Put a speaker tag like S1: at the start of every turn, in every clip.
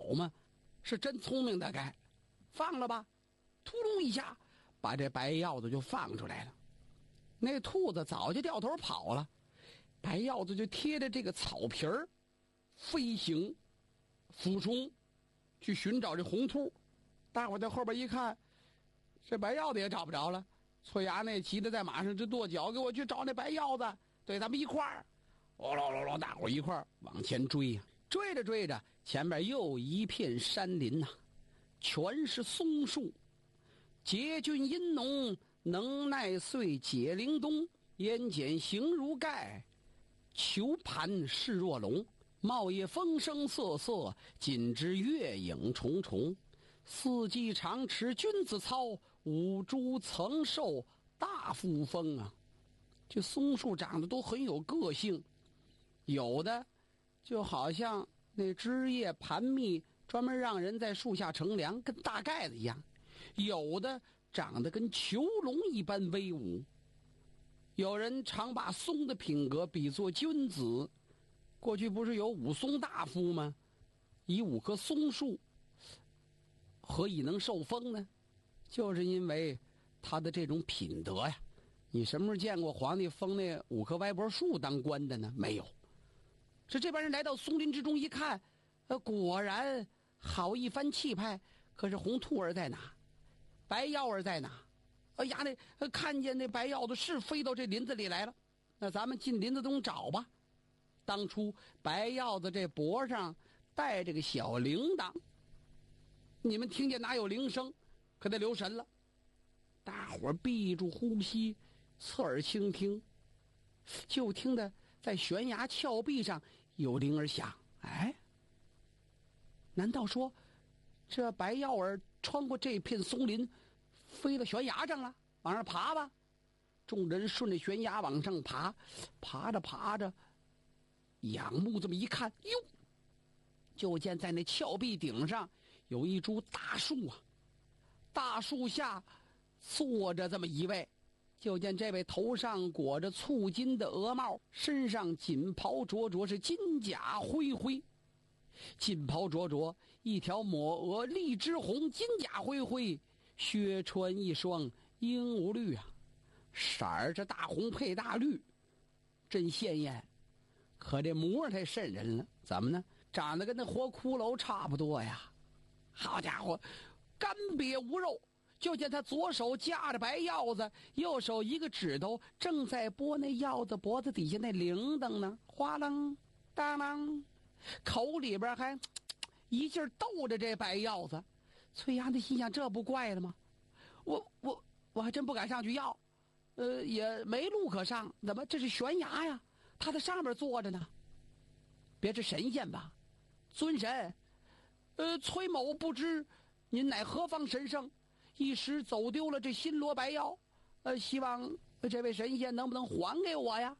S1: 吗？是真聪明的该，放了吧，突隆一下把这白鹞子就放出来了。那兔子早就掉头跑了，白鹞子就贴着这个草皮儿飞行俯冲去寻找这红兔。大伙在后边一看，这白鹞子也找不着了。崔衙内急得在马上直跺脚，给我去找那白鹞子，对，咱们一块儿大伙一块儿往前追呀。追着追着，前面又一片山林呐，全是松树。桀峻阴浓，能耐遂解铃东。烟剪形如盖，虬盘势若龙。茂叶风声瑟瑟，锦织月影重重。四季常持君子操，五株曾受大夫风啊！这松树长得都很有个性，有的就好像那枝叶盘密，专门让人在树下乘凉，跟大盖子一样；有的长得跟囚龙一般威武。有人常把松的品格比作君子，过去不是有武松大夫吗？以5棵松树何以能受封呢？就是因为他的这种品德呀。你什么时候见过皇帝封那5棵歪脖树当官的呢？没有。是这帮人来到松林之中一看，果然好一番气派。可是红兔儿在哪？白鹞儿在哪？呀，那看见那白鹞子是飞到这林子里来了，那咱们进林子中找吧。当初白鹞子这脖上带着个小铃铛，你们听见哪有铃声，可得留神了。大伙儿闭住呼吸，侧耳倾听，就听得在悬崖峭壁上有铃儿响。哎，难道说这白鹞儿穿过这片松林飞到悬崖上了？往上爬吧。众人顺着悬崖往上爬，爬着爬着，仰目这么一看，哟，就见在那峭壁顶上有一株大树啊，大树下坐着这么一位。就见这位头上裹着簇金的鹅帽，身上锦袍灼灼，是金甲灰灰。锦袍灼灼，一条抹额荔枝红，金甲灰灰，靴穿一双鹦鹉绿啊，色儿这大红配大绿，真鲜艳。可这模样太瘆人了，怎么呢？长得跟那活骷髅差不多呀。好家伙，干瘪无肉。就见他左手夹着白鹞子，右手一个指头正在拨那鹞子脖子底下那铃铛呢，哗啷当啷，口里边还一劲儿逗着这白鹞子。崔衙内心想，这不怪了吗？我还真不敢上去要，也没路可上，怎么这是悬崖呀？他在上面坐着呢。别是神仙吧？尊神，崔某不知您乃何方神圣，一时走丢了这新罗白鹞，希望这位神仙能不能还给我呀？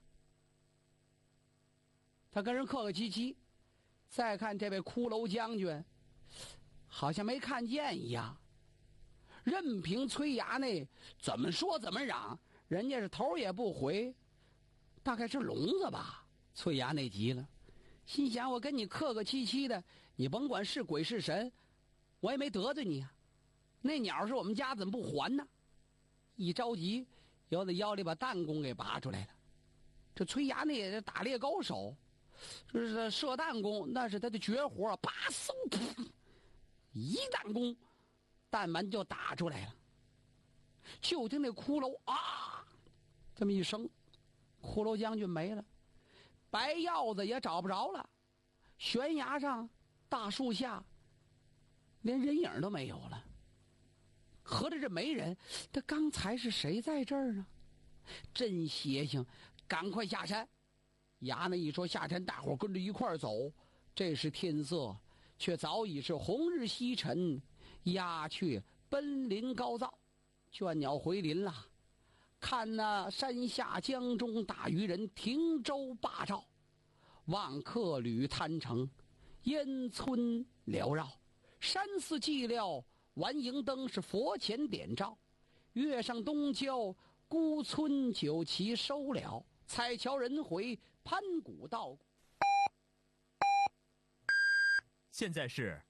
S1: 他跟人客客气气。再看这位骷髅将军，好像没看见一样。任凭崔衙内怎么说怎么嚷，人家是头也不回。大概是聋子吧？崔衙内急了，心想我跟你客客气气的，你甭管是鬼是神，我也没得罪你啊。那鸟是我们家，怎么不还呢？一着急，由他腰里把弹弓给拔出来了。这崔衙内也是打猎高手，就是射弹弓那是他的绝活，啪嗖噗，一弹弓，弹丸就打出来了。就听那骷髅啊这么一声，骷髅将军没了，白鹞子也找不着了。悬崖上大树下连人影都没有了。合着这没人，他刚才是谁在这儿呢？真邪性，赶快下山。衙内一说下山，大伙跟着一块儿走。这时天色却早已是红日西沉，鸦雀奔林高噪，倦鸟回林了。看那山下江中大渔人停舟罢照，望客旅贪城，烟村缭绕，山寺寂寥，玩迎灯是佛前点照，月上东郊孤村酒旗收了，彩桥人回潘古道。
S2: 现在是